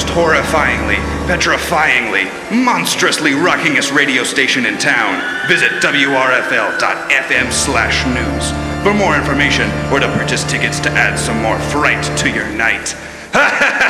most horrifyingly, petrifyingly, monstrously rockingest radio station in town. Visit WRFL.FM/news for more information or to purchase tickets to add some more fright to your night.